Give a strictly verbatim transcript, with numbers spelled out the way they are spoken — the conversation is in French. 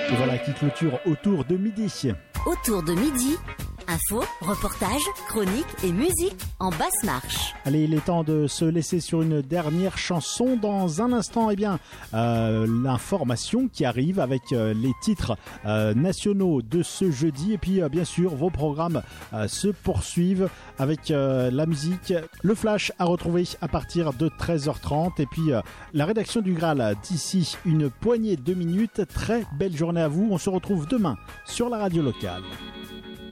Et voilà qui clôture Autour de midi. Autour de midi, info, reportage, chronique et musique en basse marche. Allez, il est temps de se laisser sur une dernière chanson. Dans un instant, eh bien, euh, l'information qui arrive avec euh, les titres euh, nationaux de ce jeudi. Et puis, euh, bien sûr, vos programmes euh, se poursuivent avec euh, la musique. Le flash à retrouver à partir de treize heures trente. Et puis, euh, la rédaction du Graal d'ici une poignée de minutes. Très belle journée à vous. On se retrouve demain sur la radio locale.